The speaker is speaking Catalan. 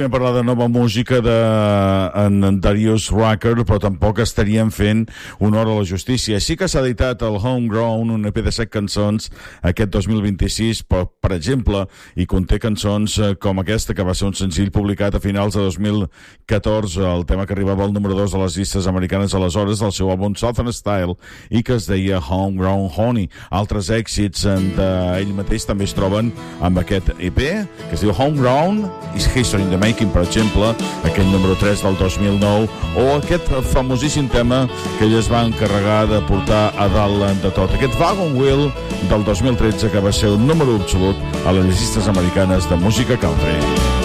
podríem parlar de nova música en Darius Rucker, però tampoc estaríem fent honor a la justícia. Sí que s'ha editat el Homegrown, un EP de 7 cançons, aquest 2026, per exemple, i conté cançons com aquesta, que va ser un senzill publicat a finals de 2014, el tema que arribava al número 2 de les llistes americanes aleshores, del seu àlbum Southern Style, i que es deia Homegrown Honey. Altres èxits d'ell mateix també es troben amb aquest EP, que es diu Homegrown is History in the Making, per exemple, aquell número 3 del 2009, o aquest famosíssim tema que ell es va encarregar de portar a dalt de tot, aquest Wagon Wheel del 2013, que va ser un número absolut a les llistes americanes de música country.